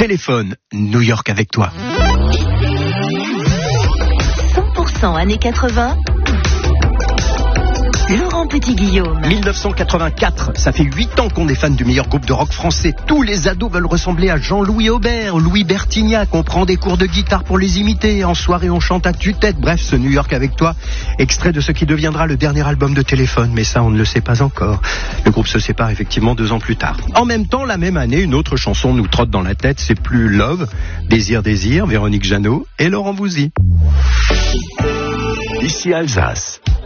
téléphone. New York avec toi. 100% années 80. Laurent Petit-Guillaume. 1984, ça fait 8 ans qu'on est fan du meilleur groupe de rock français. Tous les ados veulent ressembler à Jean-Louis Aubert, Louis Bertignac. On prend des cours de guitare pour les imiter. En soirée, on chante à tue-tête. Bref, ce New York avec toi, extrait de ce qui deviendra le dernier album de Téléphone. Mais ça, on ne le sait pas encore. Le groupe se sépare effectivement 2 ans plus tard. En même temps, la même année, une autre chanson nous trotte dans la tête. C'est plus Love, Désir, Désir, Véronique Jeannot et Laurent Voulzy. Ici Alsace.